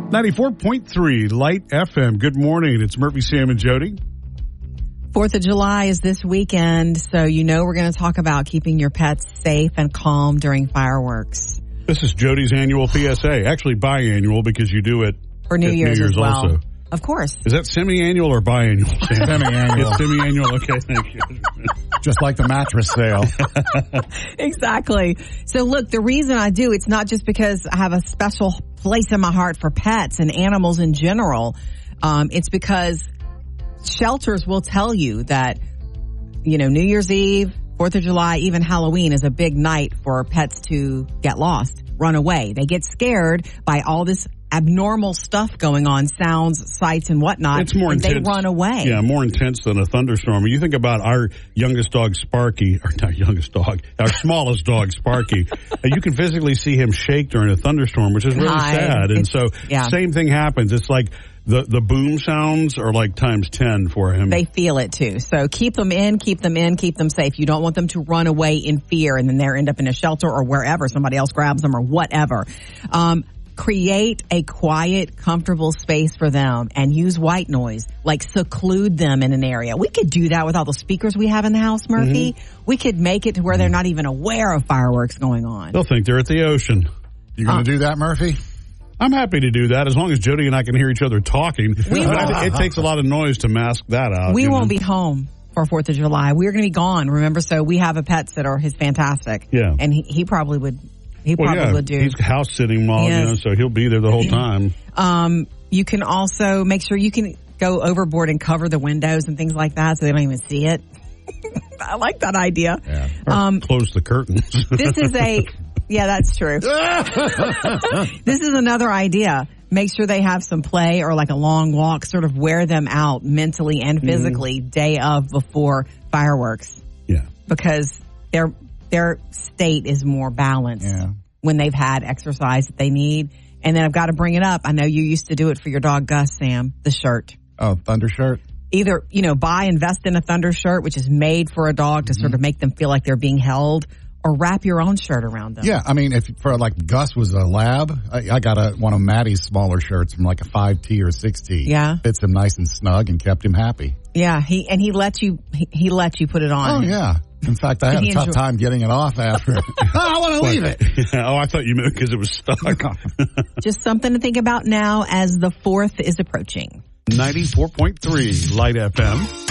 94.3 Light FM. Good morning. It's Murphy, Sam, and Jody. 4th of July is this weekend, so you know we're going to talk about keeping your pets safe and calm during fireworks. This is Jody's annual PSA. Actually, biannual because you do it for New Year's as well. Also. Of course. Is that semi-annual or biannual? Semi-annual. It's semi-annual. Okay, thank you. Just like the mattress sale. Exactly. So look, the reason I do, it's not just because I have a special place in my heart for pets and animals in general. It's because shelters will tell you that, you know, New Year's Eve, 4th of July, even Halloween is a big night for pets to get lost, run away. They get scared by all this abnormal stuff going on, sounds, sights, and whatnot. It's more intense. They run away. Yeah, more intense than a thunderstorm. You think about our youngest dog, Sparky, or not youngest dog, our smallest dog, Sparky. You can physically see him shake during a thunderstorm, which is really sad. And same thing happens. It's like the boom sounds are like times 10 for him. They feel it too. So keep them in, keep them safe. You don't want them to run away in fear and then they end up in a shelter or wherever somebody else grabs them or whatever. Create a quiet, comfortable space for them and use white noise, like seclude them in an area. We could do that with all the speakers we have in the house, Murphy. Mm-hmm. We could make it to where they're not even aware of fireworks going on. They'll think they're at the ocean. You going to do that, Murphy? I'm happy to do that as long as Jody and I can hear each other talking. It takes a lot of noise to mask that out. We won't be home for 4th of July. We're going to be gone, remember? So we have a pet sitter. He's fantastic. Yeah. And he probably would. He probably would do. He's house sitting while, so he'll be there the whole time. You can also make sure you can go overboard and cover the windows and things like that so they don't even see it. I like that idea. Yeah. Close the curtains. This is that's true. This is another idea. Make sure they have some play or like a long walk, sort of wear them out mentally and physically day of before fireworks. Yeah. Because their state is more balanced when they've had exercise that they need. And then I've got to bring it up. I know you used to do it for your dog, Gus, Sam, the shirt. Oh, Thunder shirt? Either, invest in a Thunder shirt, which is made for a dog to sort of make them feel like they're being held, or wrap your own shirt around them. Yeah, I mean, if for like Gus was a lab, I got one of Maddie's smaller shirts from like a 5T or 6T. Yeah. Fits him nice and snug and kept him happy. Yeah, he let you put it on. Oh, yeah. In fact, I had a tough time getting it off after. I want to leave it. Oh, I thought you meant because it was stuck. Just something to think about now as the 4th is approaching. 94.3 Light FM.